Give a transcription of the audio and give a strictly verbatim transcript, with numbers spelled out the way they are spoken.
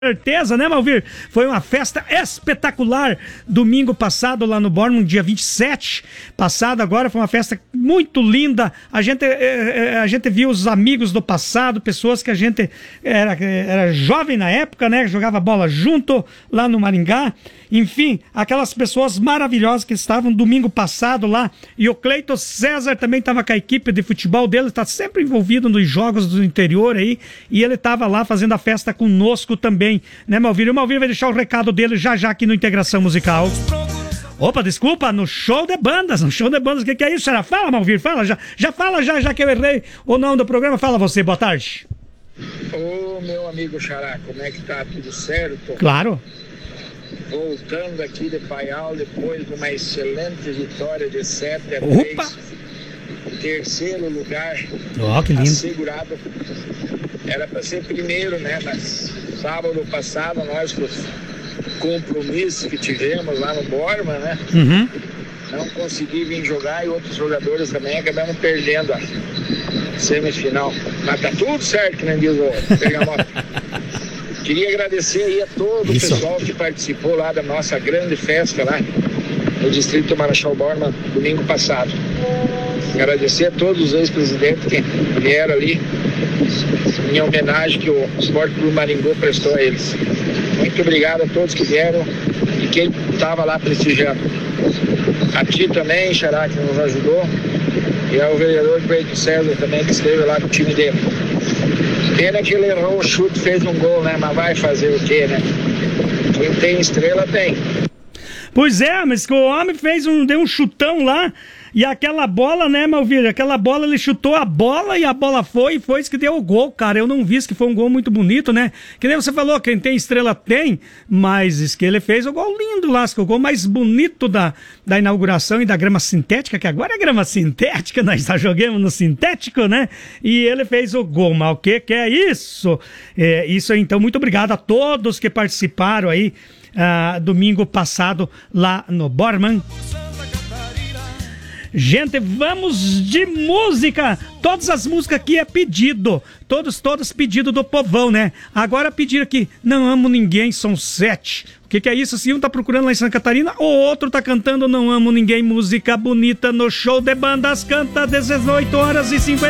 Certeza, né, Malvir? Foi uma festa espetacular domingo passado lá no Borman, dia vinte e sete passado agora, foi uma festa muito linda. A gente, a gente viu os amigos do passado, pessoas que a gente era, era jovem na época, né, jogava bola junto lá no Maringá. Enfim, aquelas pessoas maravilhosas que estavam domingo passado lá. E o Cleiton César também estava com a equipe de futebol dele, está sempre envolvido nos jogos do interior aí, e ele estava lá fazendo a festa conosco também, né, Malvir? O Malvir vai deixar o recado dele já já aqui no Integração Musical. Opa, desculpa, no show de bandas, no show de bandas, o que, que é isso, será? Fala, Malvir, fala, já, já fala já, já que eu errei o nome do programa, fala você, boa tarde. Ô, meu amigo Xará, como é que tá? Tudo certo? Claro. Voltando aqui de Paial, depois de uma excelente vitória de sete a três. Terceiro lugar. Ó, que lindo. Assegurado. Era para ser primeiro, né? Mas sábado passado, nós com os compromissos que tivemos lá no Borman, né? Uhum. Não consegui vir jogar e outros jogadores também acabamos perdendo a semifinal. Mas tá tudo certo, que nem diz o Bergamoto. Queria agradecer aí a todo Isso. o pessoal que participou lá da nossa grande festa lá no Distrito Marechal Borman, domingo passado. Agradecer a todos os ex-presidentes que vieram ali em homenagem que o Esporte Clube Maringá prestou a eles. Muito obrigado a todos que vieram e quem estava lá prestigiando. A ti também, Xará, que nos ajudou, e ao vereador Cleiton César também, que esteve lá com o time dele. Pena que ele errou o chute, fez um gol, né? Mas vai fazer o quê, né? Quem tem estrela tem. Pois é, mas que o homem fez um, deu um chutão lá, e aquela bola, né, Malvir? Aquela bola, ele chutou a bola e a bola foi, e foi isso que deu o gol, cara. Eu não vi isso, que foi um gol muito bonito, né? Que nem você falou, quem tem estrela tem, mas isso que ele fez o gol lindo lá, o gol mais bonito da, da inauguração e da grama sintética, que agora é grama sintética, nós já jogamos no sintético, né? E ele fez o gol, mas o que que é isso? É, isso aí, então, muito obrigado a todos que participaram aí, Uh, domingo passado lá no Borman. Gente, vamos de música. Todas as músicas aqui é pedido. Todos, todos pedido do povão, né? Agora pedir aqui, Não Amo Ninguém, são sete. O que que é isso? Se um tá procurando lá em Santa Catarina, o outro tá cantando Não Amo Ninguém, música bonita no show de bandas. Canta dezoito horas e cinquenta